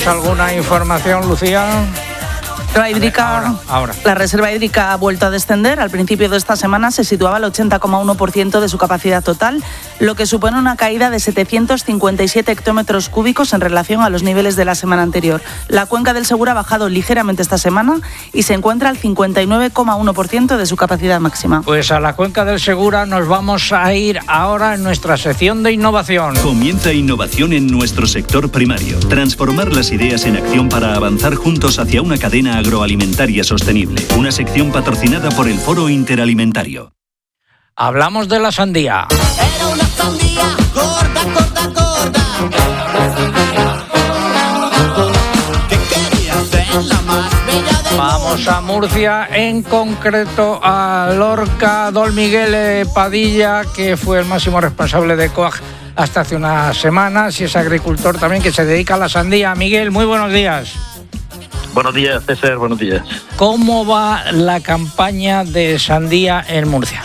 ¿Alguna información, Lucía? Ahora. La reserva hídrica ha vuelto a descender. Al principio de esta semana se situaba al 80,1% de su capacidad total, lo que supone una caída de 757 hectómetros cúbicos en relación a los niveles de la semana anterior. La cuenca del Segura ha bajado ligeramente esta semana y se encuentra al 59,1% de su capacidad máxima. Pues a la cuenca del Segura nos vamos a ir ahora en nuestra sección de innovación. Comienza innovación en nuestro sector primario. Transformar las ideas en acción para avanzar juntos hacia una cadena agroalimentaria sostenible. Una sección patrocinada por el Foro Interalimentario. Hablamos de la sandía. Era una sandía gorda, gorda, gorda. Que quería ser la más bella del Vamos a Murcia, en concreto a Lorca. Don Miguel Padilla, que fue el máximo responsable de COAG hasta hace unas semanas y es agricultor también que se dedica a la sandía. Miguel, muy buenos días. Buenos días, César, buenos días. ¿Cómo va la campaña de sandía en Murcia?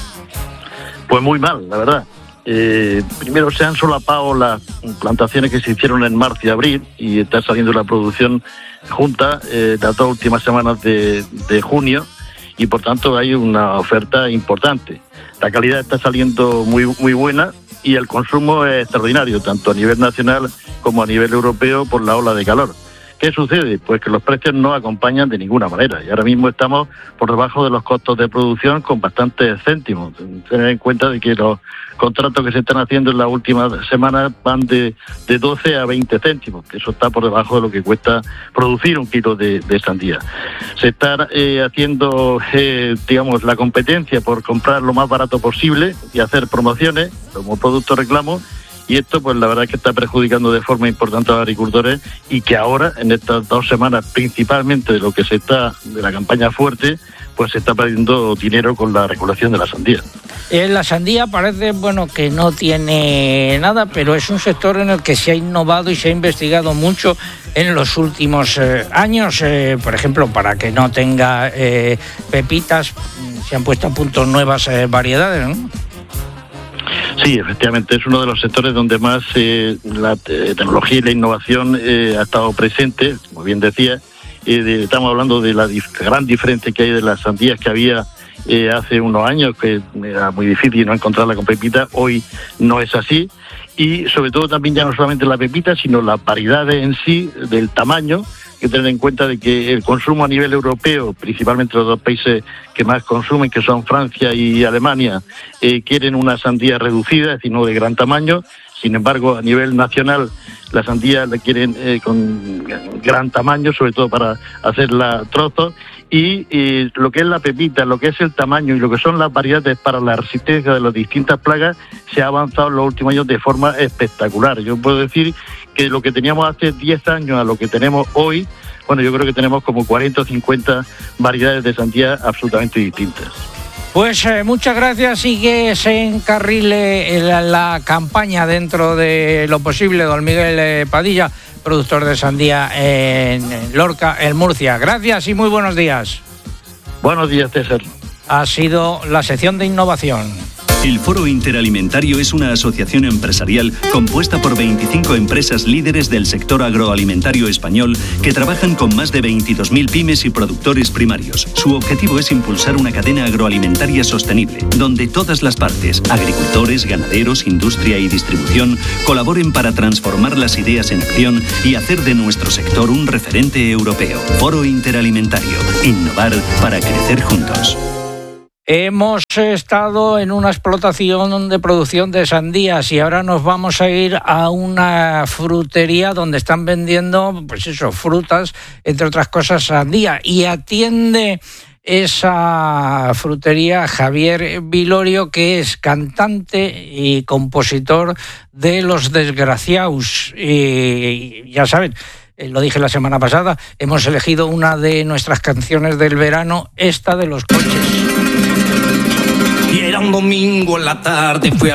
Pues muy mal, la verdad. Primero se han solapado las plantaciones que se hicieron en marzo y abril y está saliendo la producción junta las dos últimas semanas de junio y por tanto hay una oferta importante. La calidad está saliendo muy, muy buena y el consumo es extraordinario, tanto a nivel nacional como a nivel europeo por la ola de calor. ¿Qué sucede? Pues que los precios no acompañan de ninguna manera y ahora mismo estamos por debajo de los costos de producción con bastantes céntimos. Tener en cuenta de que los contratos que se están haciendo en las últimas semanas van de 12 a 20 céntimos, que eso está por debajo de lo que cuesta producir un kilo de sandía. Se está haciendo, digamos, la competencia por comprar lo más barato posible y hacer promociones como producto reclamo. Y esto, pues la verdad es que está perjudicando de forma importante a los agricultores y que ahora, en estas 2 semanas, principalmente de lo que de la campaña fuerte, pues se está perdiendo dinero con la regulación de la sandía. La sandía parece, que no tiene nada, pero es un sector en el que se ha innovado y se ha investigado mucho en los últimos años. Por ejemplo, para que no tenga pepitas, se han puesto a punto nuevas variedades, ¿no? Sí, efectivamente, es uno de los sectores donde más la tecnología y la innovación ha estado presente, como bien decía. Estamos hablando de la gran diferencia que hay de las sandías que había hace unos años, que era muy difícil no encontrarla con pepita. Hoy no es así. Y sobre todo también ya no solamente la pepita, sino las variedades en sí, del tamaño. Hay que tener en cuenta de que el consumo a nivel europeo, principalmente los 2 países que más consumen, que son Francia y Alemania, quieren una sandía reducida, es decir, no de gran tamaño. Sin embargo, a nivel nacional, la sandía la quieren con gran tamaño, sobre todo para hacerla trozos. Y lo que es la pepita, lo que es el tamaño y lo que son las variedades para la resistencia de las distintas plagas, se ha avanzado en los últimos años de forma espectacular. Yo puedo decir que lo que teníamos hace 10 años a lo que tenemos hoy, yo creo que tenemos como 40 o 50 variedades de sandía absolutamente distintas. Pues muchas gracias y que se encarrile la campaña dentro de lo posible, don Miguel Padilla, productor de sandía en Lorca, en Murcia. Gracias y muy buenos días. Buenos días, César. Ha sido la sección de innovación. El Foro Interalimentario es una asociación empresarial compuesta por 25 empresas líderes del sector agroalimentario español que trabajan con más de 22.000 pymes y productores primarios. Su objetivo es impulsar una cadena agroalimentaria sostenible, donde todas las partes, agricultores, ganaderos, industria y distribución, colaboren para transformar las ideas en acción y hacer de nuestro sector un referente europeo. Foro Interalimentario. Innovar para crecer juntos. Hemos estado en una explotación de producción de sandías y ahora nos vamos a ir a una frutería donde están vendiendo, frutas, entre otras cosas, sandía. Y atiende esa frutería Javier Vilorio, que es cantante y compositor de Los Desgraciaus. Y ya saben, lo dije la semana pasada, hemos elegido una de nuestras canciones del verano, esta de Los Coches. Y era un domingo en la tarde, fui a